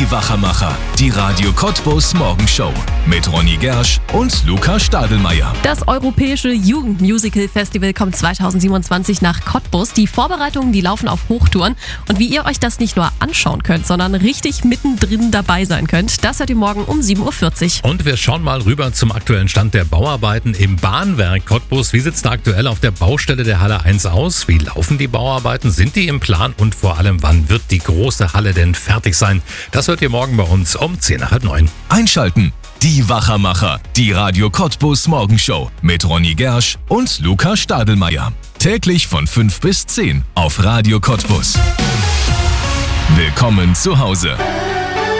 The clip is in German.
Die Wachermacher, die Radio Cottbus Morgenshow mit Ronny Gersch und Luca Stadelmeier. Das Europäische Jugendmusical-Festival kommt 2027 nach Cottbus. Die Vorbereitungen, die laufen auf Hochtouren. Und wie ihr euch das nicht nur anschauen könnt, sondern richtig mittendrin dabei sein könnt, das hört ihr morgen um 7.40 Uhr. Und wir schauen mal rüber zum aktuellen Stand der Bauarbeiten im Bahnwerk Cottbus. Wie sieht es da aktuell auf der Baustelle der Halle 1 aus? Wie laufen die Bauarbeiten? Sind die im Plan? Und vor allem, wann wird die große Halle denn fertig sein? Das hört ihr morgen bei uns um 8:10. Einschalten. Die Wachermacher, die Radio Cottbus Morgenshow mit Ronny Gersch und Luca Stadelmeier. Täglich von 5 bis 10 auf Radio Cottbus. Willkommen zu Hause.